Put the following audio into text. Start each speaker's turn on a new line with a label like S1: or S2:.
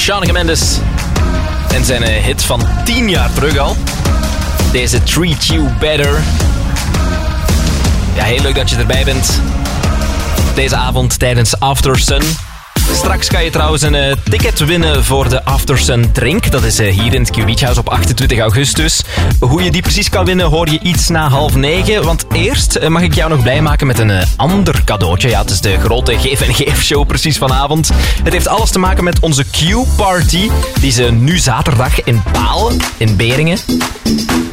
S1: Shawn Mendes en zijn hit van 10 jaar terug al. Deze Treat You Better. Ja, heel leuk dat je erbij bent. Deze avond tijdens After Sun. Straks kan je trouwens een ticket winnen voor de After Sun Drink. Dat is hier in het Q Beach House op 28 augustus. Hoe je die precies kan winnen hoor je iets na 8:30. Want eerst mag ik jou nog blij maken met een ander cadeautje. Ja, het is de grote geef-en-geef show precies vanavond. Het heeft alles te maken met onze Q-party. Die is nu zaterdag in Paal, in Beringen.